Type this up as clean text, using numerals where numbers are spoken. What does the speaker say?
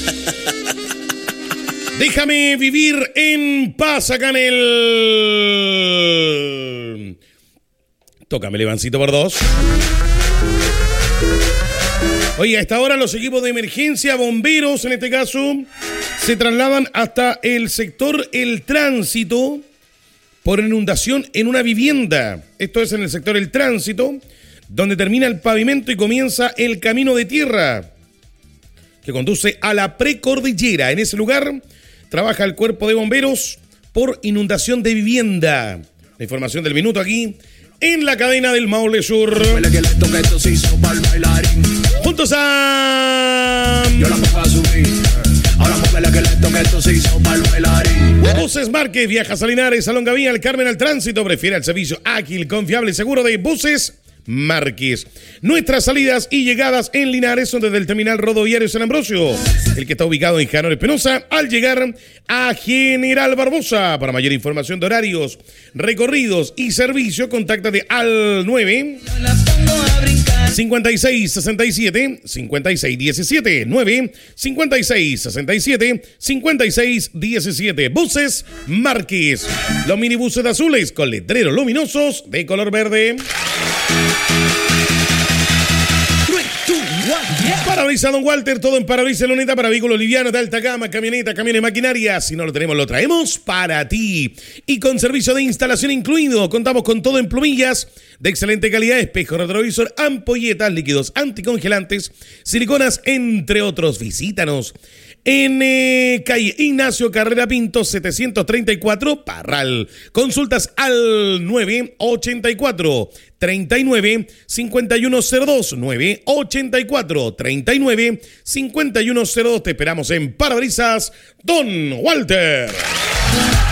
Déjame vivir en paz acá en el... Tócame, Levancito, por 2. Oye, a esta hora los equipos de emergencia, bomberos en este caso, se trasladan hasta el sector El Tránsito por inundación en una vivienda. Esto es en el sector El Tránsito, donde termina el pavimento y comienza el camino de tierra que conduce a la precordillera. En ese lugar trabaja el cuerpo de bomberos por inundación de vivienda. La información del minuto aquí en la cadena del Maule Sur. Juntos a... Yo la pongo a subir. Ahora móvela que le toque esto se hizo para el bailarín. Buses Márquez, viajas a Linares, a Longaví, al Carmen, al Tránsito. Prefiere el servicio ágil, confiable y seguro de Buses Márquez. Nuestras salidas y llegadas en Linares son desde el terminal rodoviario San Ambrosio, el que está ubicado en Janor Espinosa, al llegar a General Barbosa. Para mayor información de horarios, recorridos y servicio, contáctate al 9 56 67 56 17 9 56 67 56 17. Buses Márquez, los minibuses azules con letreros luminosos de color verde. Parabrisas Don Walter, todo en parabrisas Luneta para vehículos livianos de alta gama, camioneta, camiones, maquinaria. Si no lo tenemos, lo traemos para ti. Y con servicio de instalación incluido, contamos con todo en plumillas de excelente calidad, espejo retrovisor, ampolletas, líquidos anticongelantes, siliconas, entre otros. Visítanos en calle Ignacio Carrera Pinto 734 Parral. Consultas al 984 39 5102 984 39 5102. Te esperamos en Parabrisas Don Walter.